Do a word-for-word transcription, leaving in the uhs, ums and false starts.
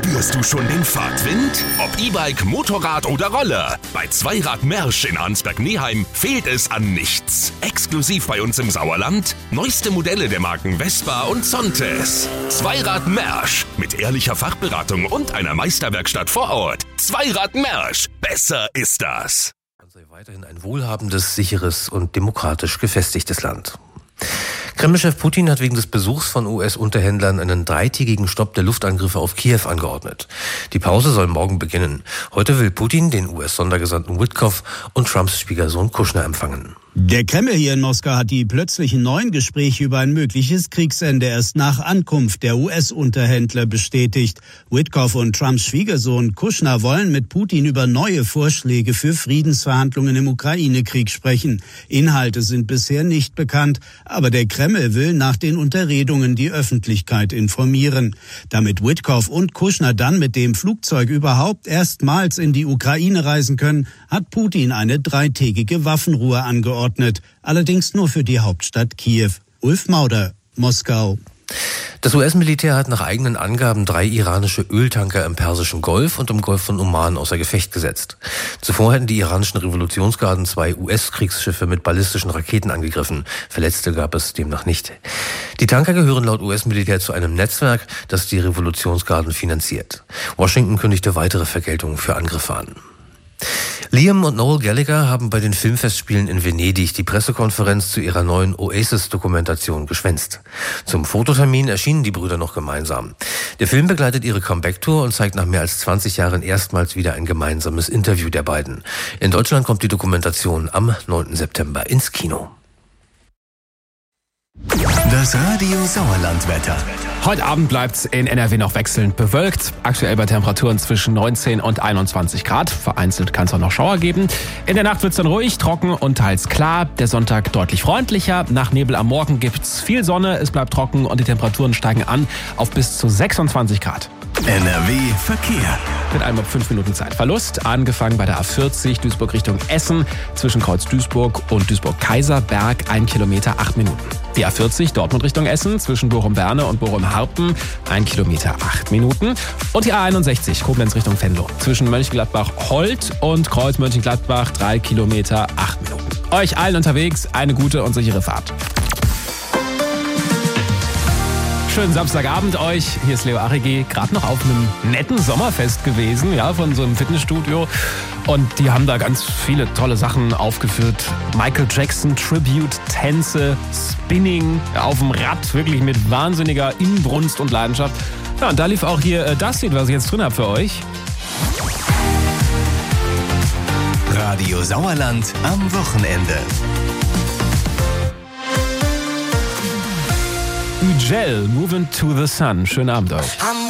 Spürst du schon den Fahrtwind? Ob E-Bike, Motorrad oder Roller. Bei Zweirad Mersch in Arnsberg-Neheim fehlt es an nichts. Exklusiv bei uns im Sauerland neueste Modelle der Marken Vespa und Sontes. Zweirad Mersch mit ehrlicher Fachberatung und einer Meisterwerkstatt vor Ort. Zweirad Mersch. Besser ist das. Sei weiterhin ein wohlhabendes, sicheres und demokratisch gefestigtes Land. Kreml-Chef Putin hat wegen des Besuchs von U S-Unterhändlern einen dreitägigen Stopp der Luftangriffe auf Kiew angeordnet. Die Pause soll morgen beginnen. Heute will Putin den U S-Sondergesandten Witkoff und Trumps Schwiegersohn Kushner empfangen. Der Kreml hier in Moskau hat die plötzlichen neuen Gespräche über ein mögliches Kriegsende erst nach Ankunft der U S-Unterhändler bestätigt. Witkoff und Trumps Schwiegersohn Kushner wollen mit Putin über neue Vorschläge für Friedensverhandlungen im Ukraine-Krieg sprechen. Inhalte sind bisher nicht bekannt, aber der Kreml will nach den Unterredungen die Öffentlichkeit informieren. Damit Witkoff und Kushner dann mit dem Flugzeug überhaupt erstmals in die Ukraine reisen können, hat Putin eine dreitägige Waffenruhe angeordnet. Allerdings nur für die Hauptstadt Kiew. Ulf Mauder, Moskau. Das U S-Militär hat nach eigenen Angaben drei iranische Öltanker im Persischen Golf und im Golf von Oman außer Gefecht gesetzt. Zuvor hätten die iranischen Revolutionsgarden zwei U S-Kriegsschiffe mit ballistischen Raketen angegriffen. Verletzte gab es demnach nicht. Die Tanker gehören laut U S-Militär zu einem Netzwerk, das die Revolutionsgarden finanziert. Washington kündigte weitere Vergeltungen für Angriffe an. Liam und Noel Gallagher haben bei den Filmfestspielen in Venedig die Pressekonferenz zu ihrer neuen Oasis-Dokumentation geschwänzt. Zum Fototermin erschienen die Brüder noch gemeinsam. Der Film begleitet ihre Comeback-Tour und zeigt nach mehr als zwanzig Jahren erstmals wieder ein gemeinsames Interview der beiden. In Deutschland kommt die Dokumentation am neunten September ins Kino. Das Radio Sauerland-Wetter. Heute Abend bleibt's in N R W noch wechselnd bewölkt. Aktuell bei Temperaturen zwischen neunzehn und einundzwanzig Grad. Vereinzelt kann es auch noch Schauer geben. In der Nacht wird's dann ruhig, trocken und teils klar. Der Sonntag deutlich freundlicher. Nach Nebel am Morgen gibt's viel Sonne, es bleibt trocken und die Temperaturen steigen an auf bis zu sechsundzwanzig Grad. N R W Verkehr. Mit einem fünf Minuten Zeitverlust. Angefangen bei der A vierzig Duisburg Richtung Essen. Zwischen Kreuz Duisburg und Duisburg-Kaiserberg ein Kilometer acht Minuten. Die A vierzig Dortmund Richtung Essen. Zwischen Bochum-Berne und Bochum-Harpen ein Kilometer acht Minuten. Und die A einundsechzig Koblenz Richtung Venlo. Zwischen Mönchengladbach-Holt und Kreuz Mönchengladbach drei Kilometer acht Minuten. Euch allen unterwegs eine gute und sichere Fahrt. Schönen Samstagabend euch. Hier ist Leo Arrighi, gerade noch auf einem netten Sommerfest gewesen, ja, von so einem Fitnessstudio. Und die haben da ganz viele tolle Sachen aufgeführt. Michael Jackson, Tribute, Tänze, Spinning, ja, auf dem Rad, wirklich mit wahnsinniger Inbrunst und Leidenschaft. Ja, und da lief auch hier äh, das Lied, was ich jetzt drin habe für euch. Radio Sauerland am Wochenende. Ügel, Moving to the Sun. Schönen Abend euch.